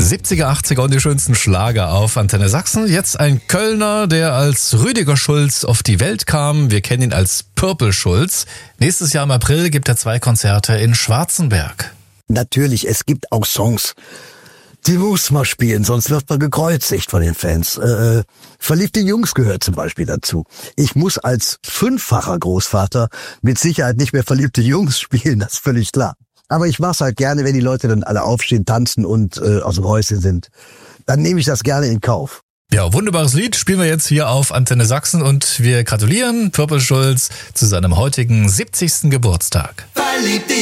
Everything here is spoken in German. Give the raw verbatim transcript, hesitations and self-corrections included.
siebziger, achtziger und die schönsten Schlager auf Antenne Sachsen. Jetzt ein Kölner, der als Rüdiger Schulz auf die Welt kam. Wir kennen ihn als Purple Schulz. Nächstes Jahr im April gibt er zwei Konzerte in Schwarzenberg. Natürlich, es gibt auch Songs, die muss man spielen, sonst wird man gekreuzigt von den Fans. Äh, Verliebte Jungs gehört zum Beispiel dazu. Ich muss als fünffacher Großvater mit Sicherheit nicht mehr Verliebte Jungs spielen, das ist völlig klar. Aber ich mach's halt gerne, wenn die Leute dann alle aufstehen, tanzen und äh, aus dem Häuschen sind. Dann nehme ich das gerne in Kauf. Ja, wunderbares Lied spielen wir jetzt hier auf Antenne Sachsen und wir gratulieren Purple Schulz zu seinem heutigen siebzigsten Geburtstag. Verliebte